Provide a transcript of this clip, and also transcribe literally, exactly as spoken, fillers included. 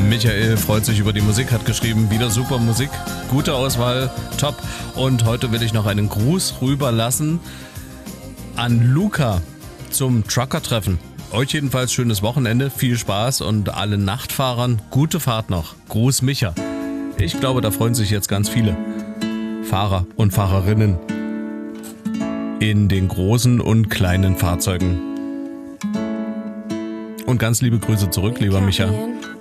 Michael freut sich über die Musik, hat geschrieben, wieder super Musik, gute Auswahl, top. Und heute will ich noch einen Gruß rüberlassen an Luca zum Trucker-Treffen. Euch jedenfalls schönes Wochenende, viel Spaß und allen Nachtfahrern gute Fahrt noch. Gruß Micha. Ich glaube, da freuen sich jetzt ganz viele Fahrer und Fahrerinnen in den großen und kleinen Fahrzeugen. Und ganz liebe Grüße zurück, lieber Micha.